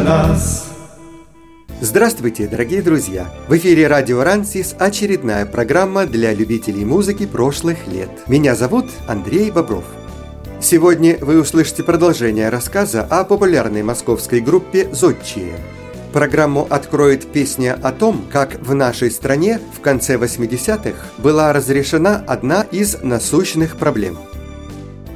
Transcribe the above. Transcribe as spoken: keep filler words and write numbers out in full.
нас. Здравствуйте, дорогие друзья! В эфире радио Рансис очередная программа для любителей музыки прошлых лет. Меня зовут Андрей Бобров. Сегодня вы услышите продолжение рассказа о популярной московской группе «Зодчие». Программу откроет песня о том, как в нашей стране в конце восьмидесятых была разрешена одна из насущных проблем –